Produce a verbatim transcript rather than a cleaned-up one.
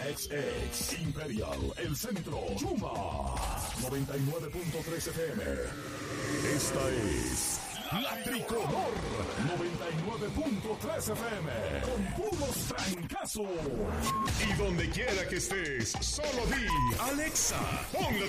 X X, Imperial, El Centro, Chuma, noventa y nueve punto tres F M. Esta es La Tricolor, noventa y nueve punto tres F M, con puros trancazos. Y donde quiera que estés, solo di, Alexa, pon la